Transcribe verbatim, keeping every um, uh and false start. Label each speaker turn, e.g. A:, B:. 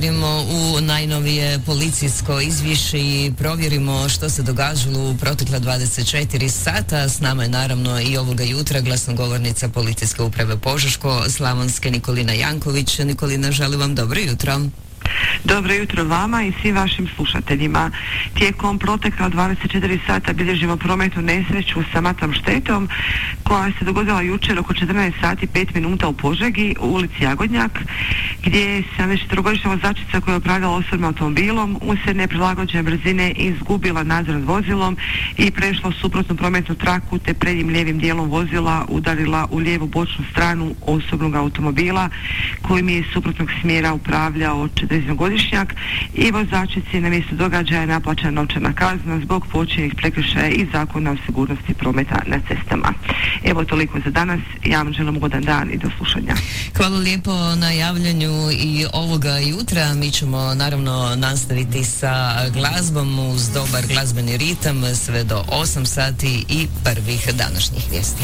A: Idemo u najnovije policijsko izvješće i provjerimo što se događalo u protekla dvadeset četiri sata. S nama je naravno i ovoga jutra glasnogovornica Policijske uprave Požeško-slavonske Nikolina Janković. Nikolina, želim vam dobro jutro.
B: Dobro jutro vama i svim vašim slušateljima. Tijekom protekla dvadeset četiri sata bilježimo prometnu nesreću sa matom štetom koja se dogodila jučer oko četrnaest sati pet minuta u Požegi u ulici Jagodnjak, gdje je sedamdesetčetvorogodišnja vozačica koja je upravljala osobnim automobilom usred neprilagođene brzine izgubila nadzor nad vozilom i prešla u suprotnu prometnu traku te prednjim lijevim dijelom vozila udarila u lijevu bočnu stranu osobnog automobila kojim je iz suprotnog smjera upravljao četrdesetgodišnjak i vozačici na mjestu događaja naplaćena novčana kazna zbog počinjenih prekršaja i Zakona o sigurnosti prometa na cestama. Evo toliko za danas. Ja vam želim ugodan dan i do slušanja.
A: Hvala lijepo na javljanju i ovoga jutra. Mi ćemo naravno nastaviti sa glazbom uz dobar glazbeni ritam sve do osam sati i prvih današnjih vijesti.